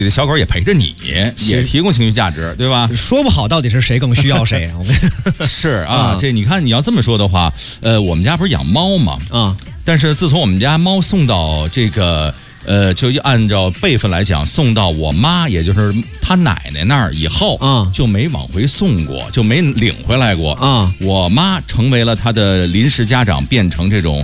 你的小狗也陪着你，也提供情绪价值，对吧？ 说不好到底是谁更需要谁啊？ 是啊，这你看你要这么说的话，我们家不是养猫吗？啊，但是自从我们家猫送到这个。就按照辈分来讲，送到我妈，也就是她奶奶那儿以后，就没往回送过，就没领回来过。我妈成为了她的临时家长，变成这种